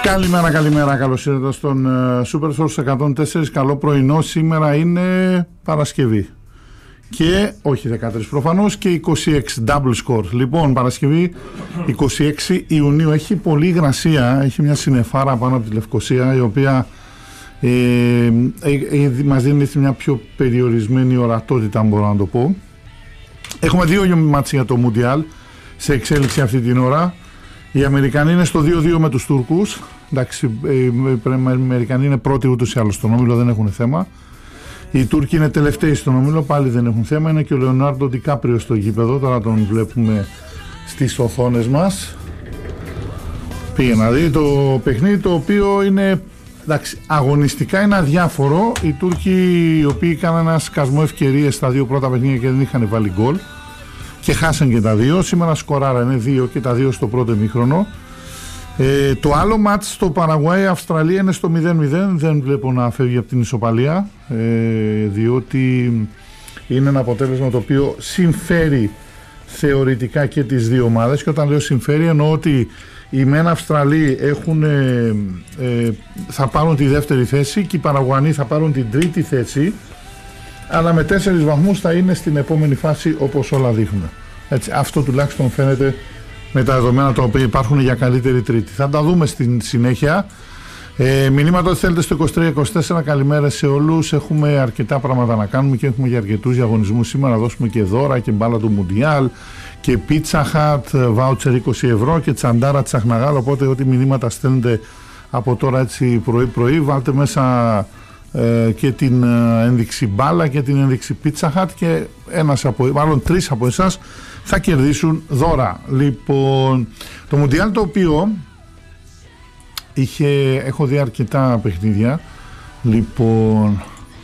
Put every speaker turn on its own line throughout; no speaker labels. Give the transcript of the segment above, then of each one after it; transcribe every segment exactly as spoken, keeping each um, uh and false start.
Καλημέρα, καλημέρα. Καλώς ήρθατε στον uh, Supersource εκατόν τέσσερα. Καλό πρωινό. Σήμερα είναι Παρασκευή. Και, όχι δεκατρείς προφανώς, και είκοσι έξι. Double score. Λοιπόν, Παρασκευή είκοσι έξι Ιουνίου. Έχει πολλή υγρασία. Έχει μια συννεφάρα πάνω από τη Λευκοσία, η οποία ε, ε, ε, μας δίνει μια πιο περιορισμένη ορατότητα, αν μπορώ να το πω. Έχουμε δύο μάτς για το Μουντιάλ σε εξέλιξη αυτή την ώρα. Οι Αμερικανοί είναι στο δύο δύο με τους Τούρκους. Εντάξει, οι Αμερικανοί είναι πρώτοι ούτως ή άλλως στον όμιλο, δεν έχουν θέμα. Οι Τούρκοι είναι τελευταίοι στον όμιλο, πάλι δεν έχουν θέμα. Είναι και ο Λεωνάρντο Ντικάπριο στο γήπεδο, τώρα τον βλέπουμε στις οθόνες μας. Πήγε να δει το παιχνίδι, το οποίο είναι, εντάξει, αγωνιστικά είναι αδιάφορο. Οι Τούρκοι, οι οποίοι κάναν ένα σκασμό ευκαιρίες στα δύο πρώτα παιχνίδια και δεν είχαν βάλει γκολ και χάσαν και τα δύο. Σήμερα σκοράρα είναι δύο και τα δύο στο πρώτο ημίχρονο. Ε, το άλλο μάτς στο Παραγουάι Αυστραλία είναι στο μηδέν μηδέν. Δεν βλέπω να φεύγει από την ισοπαλία, ε, διότι είναι ένα αποτέλεσμα το οποίο συμφέρει θεωρητικά και τις δύο ομάδες. Και όταν λέω συμφέρει, εννοώ ότι οι μεν Αυστραλοί έχουν, ε, ε, θα πάρουν τη δεύτερη θέση και οι Παραγουανοί θα πάρουν την τρίτη θέση, αλλά με τέσσερις βαθμούς θα είναι στην επόμενη φάση, όπως όλα δείχνουν. Έτσι, αυτό τουλάχιστον φαίνεται με τα δεδομένα τα οποία υπάρχουν για καλύτερη τρίτη. Θα τα δούμε στην συνέχεια. Ε, μηνύματα ότι θέλετε στο είκοσι τρία είκοσι τέσσερα. Καλημέρα σε όλους. Έχουμε αρκετά πράγματα να κάνουμε και έχουμε για αρκετούς διαγωνισμούς σήμερα. Να δώσουμε και δώρα και μπάλα του Μουντιάλ και Pizza Hut, βάουτσερ είκοσι ευρώ και τσαντάρα τσαχναγάλ. Οπότε ό,τι μηνύματα στέλνετε από τώρα έτσι πρωί πρωί, βάλτε μέσα ε, και την ε, ένδειξη μπάλα και την ένδειξη Pizza Hut και ένας από, μάλλον τρεις από εσάς θα κερδίσουν δώρα. Λοιπόν, το Μουντιάλ, το οποίο είχε, έχω δει αρκετά παιχνίδια, λοιπόν,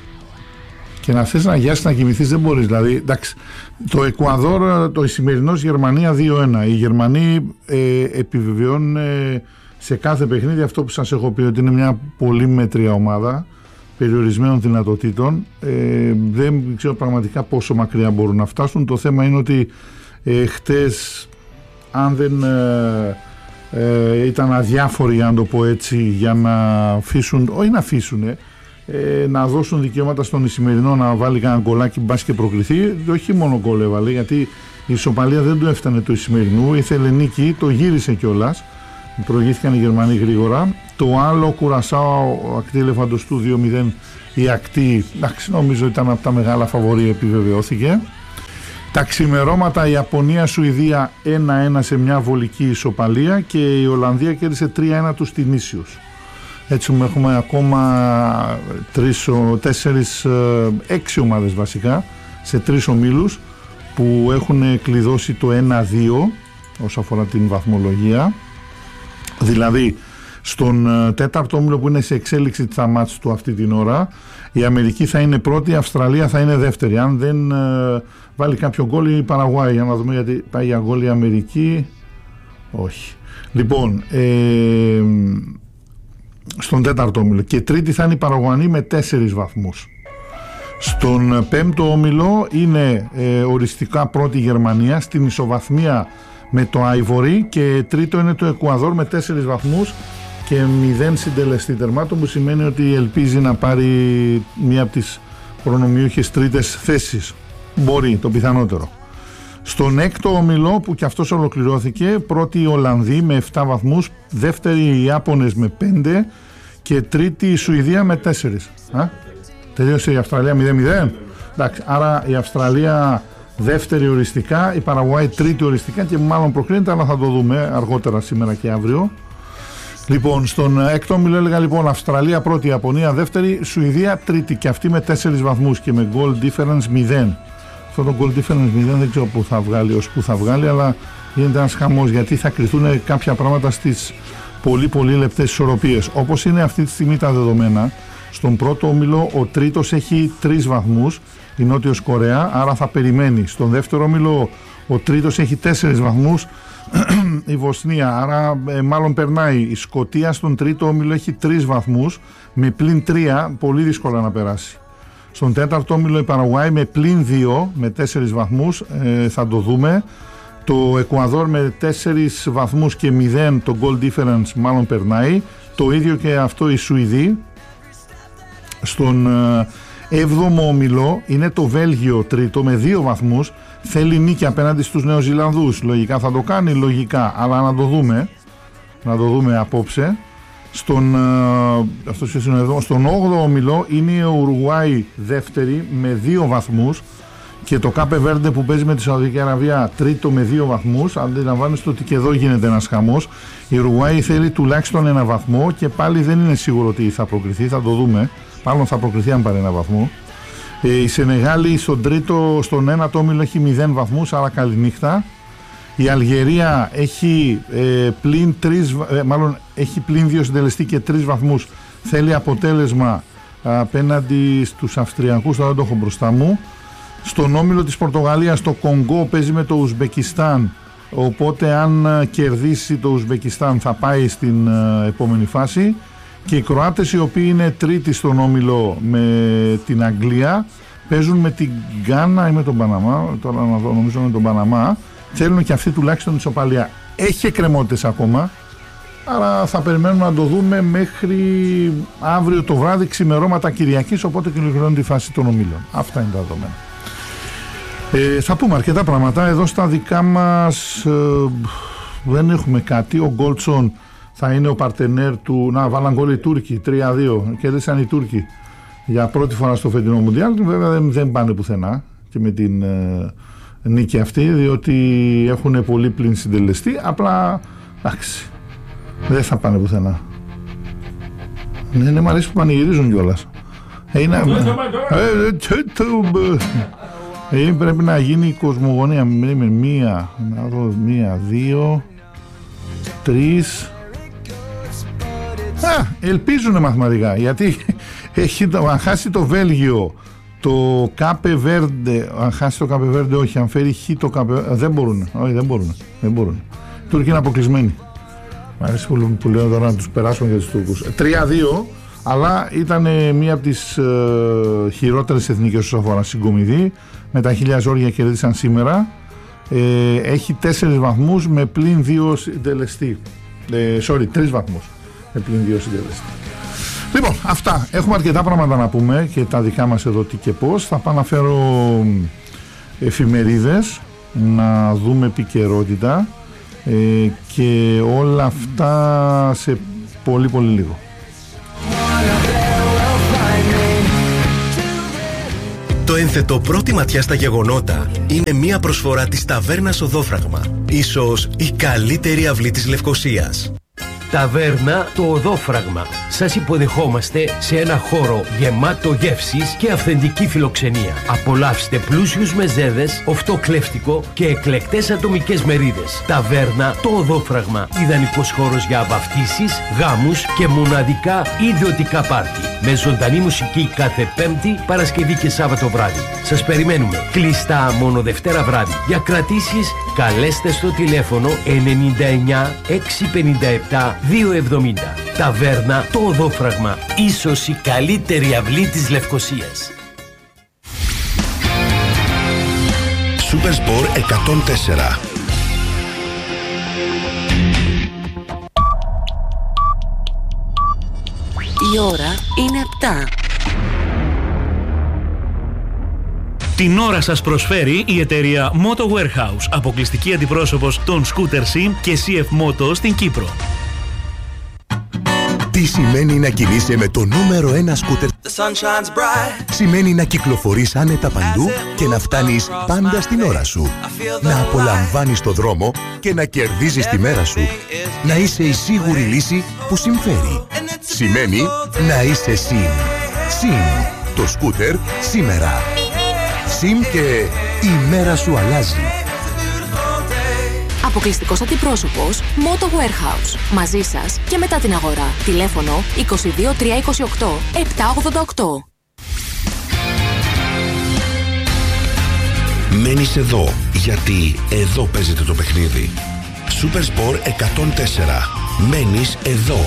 και να θες να γιάσεις να κοιμηθείς δεν μπορείς. Δηλαδή, εντάξει, το Εκουαδόρ, το σημερινός Γερμανία δύο ένα. Οι Γερμανοί ε, επιβεβαιώνουν ε, σε κάθε παιχνίδι αυτό που σας έχω πει, ότι είναι μια πολύ μέτρια ομάδα περιορισμένων δυνατοτήτων. Ε, δεν ξέρω πραγματικά πόσο μακριά μπορούν να φτάσουν. Το θέμα είναι ότι ε, χτες, αν δεν ε, ε, ήταν αδιάφοροι, αν το πω έτσι, για να αφήσουν, όχι να αφήσουν, ε, να δώσουν δικαιώματα στον Ισημερινό να βάλει κανένα γκολάκι, μπας και προκριθεί. Όχι μόνο γκολ έβαλε, γιατί η ισοπαλία δεν του έφτανε του Ισημερινού, ήθελε νίκη, το γύρισε κιόλας. Προηγήθηκαν οι Γερμανοί γρήγορα. Το άλλο, Κουρασάο, ακτή Ελεφαντοστού δύο μηδέν. Η ακτή, εντάξει, νομίζω ήταν από τα μεγάλα φαβορί, επιβεβαιώθηκε. Τα ξημερώματα, η Ιαπωνία-Σουηδία ένα ένα σε μια βολική ισοπαλία και η Ολλανδία κέρδισε τρία ένα τους Τινήσιους. Έτσι έχουμε ακόμα τρεις, τέσσερις, έξι ομάδες βασικά σε τρεις ομίλους που έχουν κλειδώσει το ένα δύο όσον αφορά την βαθμολογία. Δηλαδή στον τέταρτο όμιλο που είναι σε εξέλιξη τα μάτς του αυτή την ώρα, η Αμερική θα είναι πρώτη, η Αυστραλία θα είναι δεύτερη. Αν δεν ε, βάλει κάποιο γκόλ η Παραγουάη, για να δούμε, γιατί πάει για γκόλ η Αμερική, όχι. Λοιπόν, ε, στον τέταρτο όμιλο και τρίτη θα είναι η Παραγουανή με τέσσερις βαθμούς. Στον πέμπτο όμιλο είναι ε, οριστικά πρώτη η Γερμανία στην ισοβαθμία με το Άιβορι και τρίτο είναι το Εκουαδόρ με τέσσερις βαθμούς και μηδέν συντελεστή τερμάτων, που σημαίνει ότι ελπίζει να πάρει μία από τις προνομιούχες τρίτες θέσεις. Μπορεί, το πιθανότερο. Στον έκτο όμιλο, που και αυτός ολοκληρώθηκε, πρώτη η Ολλανδοί με επτά βαθμούς, δεύτερη οι Ιάπωνες με πέντε και τρίτη η Σουηδία με τέσσερις. Α, τελείωσε η Αυστραλία μηδέν μηδέν. Εντάξει, άρα η Αυστραλία δεύτερη οριστικά, η Παραγουάη τρίτη οριστικά και μάλλον προκρίνεται, αλλά θα το δούμε αργότερα σήμερα και αύριο. Λοιπόν, στον έκτο όμιλο έλεγα λοιπόν Αυστραλία πρώτη, Ιαπωνία δεύτερη, Σουηδία τρίτη και αυτή με τέσσερις βαθμούς και με goal difference μηδέν. Αυτό το goal difference μηδέν δεν ξέρω που θα βγάλει, ως που θα βγάλει, αλλά γίνεται ένας χαμός, γιατί θα κρυθούν κάποια πράγματα στις πολύ πολύ λεπτές ισορροπίες. Όπως είναι αυτή τη στιγμή τα δεδομένα, στον πρώτο όμιλο ο τρίτος έχει τρεις βαθμούς, η Νότιος Κορέα, άρα θα περιμένει. Στον δεύτερο όμιλο ο τρίτος έχει τέσσερις βαθμούς, η Βοσνία, άρα ε, μάλλον περνάει. Η Σκωτία στον τρίτο όμιλο έχει τρεις βαθμούς με πλην τρία, πολύ δύσκολα να περάσει. Στον τέταρτο όμιλο η Παραγουάη με πλην δύο, με τέσσερις βαθμούς, ε, θα το δούμε. Το Εκουαδόρ με τέσσερις βαθμούς και μηδέν, το goal difference μάλλον περνάει. Το ίδιο και αυτό οι Σουηδοί. Στον έβδομο όμιλο είναι το Βέλγιο τρίτο με δύο βαθμούς. Θέλει νίκη απέναντι στους Νεοζηλανδούς. Λογικά θα το κάνει, λογικά, αλλά να το δούμε. Να το δούμε απόψε. Στον, αυτός είναι εδώ, στον όγδοο όμιλο είναι η Ουρουγουάη δεύτερη με δύο βαθμούς και το Κάπε Βέρντε που παίζει με τη Σαουδική Αραβία τρίτο με δύο βαθμούς. Αντιλαμβάνεστε ότι και εδώ γίνεται ένας χαμός. Η Ουρουγουάη θέλει τουλάχιστον ένα βαθμό και πάλι δεν είναι σίγουρο ότι θα προκριθεί, θα το δούμε. Μάλλον θα προκριθεί αν πάρει ένα βαθμό. Ε, η Σενεγάλη στον τρίτο, στον ένατο όμιλο έχει μηδέν βαθμούς, άρα καληνύχτα. Η Αλγερία έχει, ε, πλην τρεις, ε, μάλλον έχει πλην δύο συντελεστή και τρεις βαθμούς. Θέλει αποτέλεσμα απέναντι στους Αυστριακούς, τώρα δεν το έχω μπροστά μου. Στον όμιλο της Πορτογαλίας το Κονγκό παίζει με το Ουσμπεκιστάν, οπότε αν κερδίσει το Ουσμπεκιστάν θα πάει στην ε, επόμενη φάση. Και οι Κροάτες, οι οποίοι είναι τρίτοι στον όμιλο με την Αγγλία, παίζουν με την Γκάνα ή με τον Παναμά, τώρα να δω, νομίζω με τον Παναμά. Θέλουν και αυτοί τουλάχιστον ισοπαλία. Έχει εκκρεμότητες ακόμα, άρα θα περιμένουμε να το δούμε μέχρι αύριο το βράδυ, ξημερώματα Κυριακής, οπότε και ολοκληρώνει τη φάση των ομίλων. Αυτά είναι τα δεδομένα. Ε, θα πούμε αρκετά πράγματα εδώ στα δικά μας. Ε, δεν έχουμε κάτι. Ο Γκόλτσον θα είναι ο παρτενέρ του. Να, βάλαν γκολ οι Τούρκοι, τρία δύο. Κέρδισαν οι Τούρκοι για πρώτη φορά στο φετινό Μουντιάλ. Βέβαια δεν, δεν πάνε πουθενά και με την ε, νίκη αυτή, διότι έχουν πολύ πλην συντελεστή. Απλά, εντάξει, δεν θα πάνε πουθενά. Ναι, ναι, μ' αρέσει που πανηγυρίζουν κιόλας. Είναι... ε, πρέπει να γίνει η κοσμογονία. Μία, να δω, μία, δύο, τρεις. Α, ελπίζουνε μαθηματικά, γιατί έχει, αν χάσει το Βέλγιο, το Κάπε Βέρντε, αν χάσει το Κάπε Βέρντε, όχι, αν φέρει χ το Κάπε Βέρντε, δεν μπορούν, όχι, δεν μπορούν, δεν μπορούν. Οι Τούρκοι είναι αποκλεισμένοι. Μ' αρέσει που, που λέω τώρα να τους περάσουμε για τους Τούρκους. τρία δύο, αλλά ήταν μία από τις ε, χειρότερες εθνικές όσον αφορά συγκομιδή. Με τα χίλια ζόρια κερδίσαν σήμερα. Ε, έχει τέσσερις βαθμούς με πλην δύο συντελεστή. Ε, sorry, τρεις βαθμούς με πλην δύο συντελεστή. Λοιπόν, αυτά. Έχουμε αρκετά πράγματα να πούμε και τα δικά μας εδώ τι και πώς. Θα πάω να φέρω εφημερίδες, να δούμε επικαιρότητα ε, και όλα αυτά σε πολύ πολύ λίγο.
Το ένθετο πρώτη ματιά στα γεγονότα είναι μια προσφορά της Ταβέρνας Οδόφραγμα. Ίσως η καλύτερη αυλή της Λευκωσίας.
Ταβέρνα το Οδόφραγμα. Σας υποδεχόμαστε σε ένα χώρο γεμάτο γεύσεις και αυθεντική φιλοξενία. Απολαύστε πλούσιους μεζέδες, οφτοκλέφτικο και εκλεκτές ατομικές μερίδες. Ταβέρνα το Οδόφραγμα. Ιδανικός χώρος για βαφτίσεις, γάμους και μοναδικά ιδιωτικά πάρτι. Με ζωντανή μουσική κάθε Πέμπτη, Παρασκευή και Σάββατο βράδυ. Σας περιμένουμε. Κλειστά μόνο Δευτέρα βράδυ. Για κρατήσεις καλέστε στο τηλέφωνο ενενήντα εννιά εξακόσια πενήντα επτά δύο εβδομήντα. Ταβέρνα το Οδόφραγμα. Ίσως η καλύτερη αυλή της Λευκωσίας.
Supersport εκατόν τέσσερα.
Η ώρα είναι επτά.
Την ώρα σας προσφέρει η εταιρεία Moto Warehouse, αποκλειστική αντιπρόσωπος των Scooter Sim και σι εφ Moto στην Κύπρο.
Τι σημαίνει να κινείσαι με το νούμερο ένα σκούτερ? Σημαίνει να κυκλοφορείς άνετα παντού και να φτάνεις πάντα στην ώρα σου. Να απολαμβάνεις το δρόμο και να κερδίζεις τη μέρα σου. Να είσαι η σίγουρη λύση που συμφέρει. Σημαίνει να είσαι Sim. Sim. Το σκούτερ σήμερα. Sim και η μέρα σου αλλάζει.
Αποκλειστικός αντιπρόσωπος Moto Warehouse. Μαζί σας και μετά την αγορά. Τηλέφωνο είκοσι δύο τριακόσια είκοσι οκτώ επτακόσια ογδόντα οκτώ.
Μένεις εδώ, γιατί εδώ παίζεται το παιχνίδι. Supersport εκατόν τέσσερα. Μένεις εδώ.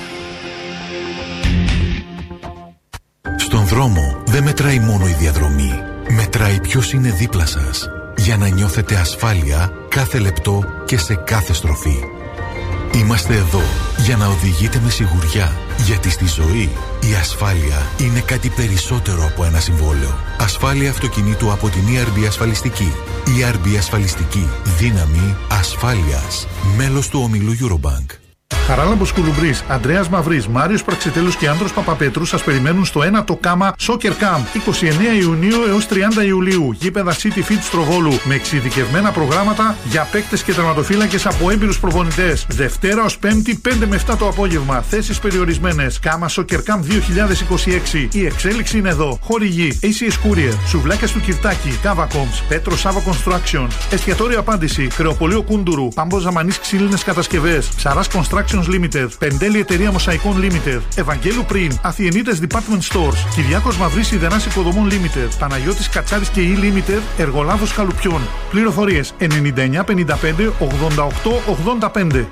Στον δρόμο δεν μετράει μόνο η διαδρομή. Μετράει ποιος είναι δίπλα σας. Για να νιώθετε ασφάλεια κάθε λεπτό και σε κάθε στροφή. Είμαστε εδώ για να οδηγείτε με σιγουριά. Γιατί στη ζωή η ασφάλεια είναι κάτι περισσότερο από ένα συμβόλαιο. Ασφάλεια αυτοκινήτου από την ι αρ μπι Ασφαλιστική. ι αρ μπι Ασφαλιστική. Δύναμη ασφάλειας. Μέλος του ομίλου Eurobank.
Χαράλαμπος Κουλουμπρής, Ανδρέας Μαυρής, Μάριος Πραξιτέλους και Άνδρος Παπαπέτρου σας περιμένουν στο ένατο κάμα Soccer Camp είκοσι εννέα Ιουνίου έως τριάντα Ιουλίου. Γήπεδα City Fit Στροβόλου με εξειδικευμένα προγράμματα για παίκτες και τερματοφύλακες από έμπειρους προπονητές. Δευτέρα ως Πέμπτη πέντε με επτά το απόγευμα. Θέσεις περιορισμένες. Κάμα Soccer Camp δύο χιλιάδες είκοσι έξι. Η εξέλιξη είναι εδώ. Χορηγή έι σι ες Courier, Σουβλάκια του Κυρτάκη, Cavacoms, Πέτρο Σάβα Construction, Εστιατόριο Απάντηση, Κρεοπολείο Κούντουρου, Πάμπο Ζαμανής Ξύλινες Κατασκευές, Ψαράς Construction Limited, Πεντέλη Εταιρεία Μοσαϊκών Limited, Ευαγγέλου Πριν, Αθιενίτες Department Stores, Κυριάκος Μαυρής Ιδεράς Οικοδομών Limited, Παναγιώτης Κατσάρης και E Limited, Εργολάβος Καλουπιών. Πληροφορίες ενενήντα εννιά πενήντα πέντε ογδόντα οκτώ ογδόντα πέντε.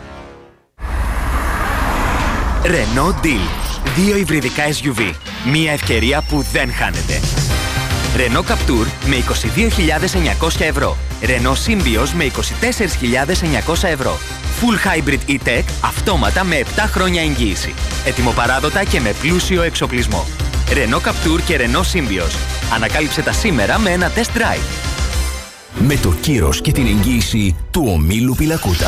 Renault Deal. Δύο υβριδικά ες γιου βι. Μία ευκαιρία που δεν χάνεται. Renault Captur με είκοσι δύο χιλιάδες εννιακόσια ευρώ. Renault Symbioz με είκοσι τέσσερις χιλιάδες εννιακόσια ευρώ. Full Hybrid E-Tech αυτόματα με επτά χρόνια εγγύηση. Ετοιμοπαράδοτα και με πλούσιο εξοπλισμό. Renault Captur και Renault Symbioz. Ανακάλυψε τα σήμερα με ένα test drive.
Με το κύρος και την εγγύηση του ομίλου Πιλακούτα.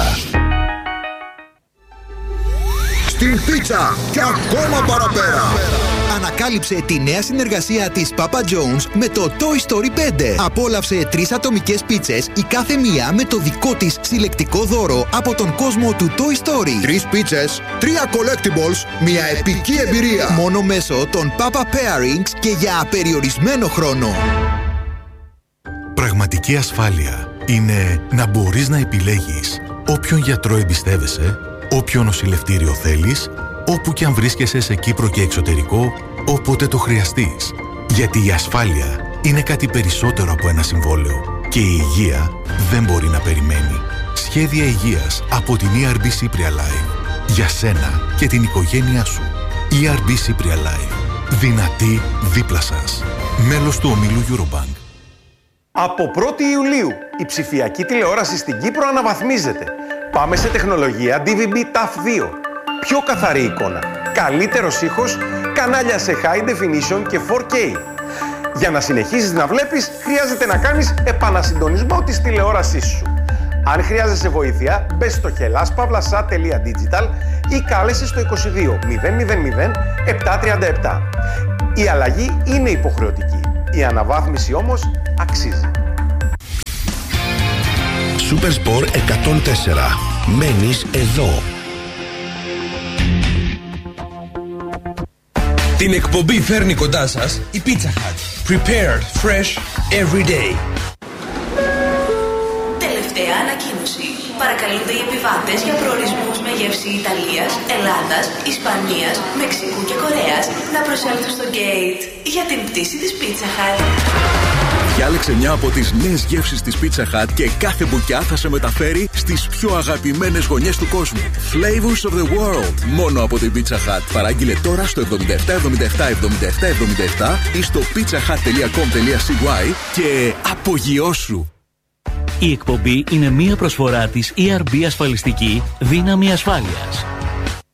Στην πίτσα και ακόμα παραπέρα. Ανακάλυψε τη νέα συνεργασία της Papa John's με το Toy Story πέντε. Απόλαυσε τρεις ατομικές πίτσες, η κάθε μία με το δικό της συλλεκτικό δώρο από τον κόσμο του Toy Story. Τρεις πίτσες, τρία collectibles, μια επική εμπειρία. Μόνο μέσω των Papa Pairings και για απεριορισμένο χρόνο.
Πραγματική ασφάλεια είναι να μπορείς να επιλέγεις όποιον γιατρό εμπιστεύεσαι, όποιο νοσηλευτήριο θέλεις, όπου και αν βρίσκεσαι σε Κύπρο και εξωτερικό, όποτε το χρειαστείς. Γιατί η ασφάλεια είναι κάτι περισσότερο από ένα συμβόλαιο και η υγεία δεν μπορεί να περιμένει. Σχέδια υγείας από την ι αρ μπι Cypria Life. Για σένα και την οικογένειά σου. ι αρ μπι Cypria Life. Δυνατή δίπλα σας. Μέλος του ομίλου Eurobank.
Από πρώτη Ιουλίου η ψηφιακή τηλεόραση στην Κύπρο αναβαθμίζεται. Πάμε σε τεχνολογία ντι βι μπι ταφ δύο. Πιο καθαρή εικόνα, καλύτερος ήχος, κανάλια σε high definition και φορ κέι. Για να συνεχίσεις να βλέπεις, χρειάζεται να κάνεις επανασυντονισμό της τηλεόρασής σου. Αν χρειάζεσαι βοήθεια, μπες στο hellas-pavlasat τελεία digital ή κάλεσε στο είκοσι δύο μηδέν μηδέν μηδέν επτά τριάντα επτά. Η αλλαγή είναι υποχρεωτική. Η αναβάθμιση όμως αξίζει.
Supersport εκατόν τέσσερα. Μένεις εδώ.
Την εκπομπή φέρνει κοντά σας η Pizza Hut. Prepared fresh every day.
Τελευταία ανακοίνωση. Παρακαλούνται οι επιβάτες για προορισμούς με γεύση Ιταλίας, Ελλάδας, Ισπανίας, Μεξικού και Κορέας να προσέλθουν στο gate για την πτήση της Pizza Hut.
Διάλεξε μια από τις νέες γεύσεις της Pizza Hut και κάθε μπουκιά θα σε μεταφέρει στις πιο αγαπημένες γωνιές του κόσμου. Flavors of the world. Μόνο από την Pizza Hut. Παράγγειλε τώρα στο εβδομήντα επτά εβδομήντα επτά εβδομήντα επτά εβδομήντα επτά ή στο pizzahut τελεία com τελεία c y και απογειώσου.
Η εκπομπή είναι μία προσφορά της ι αρ μπι Ασφαλιστική Δύναμη Ασφάλειας.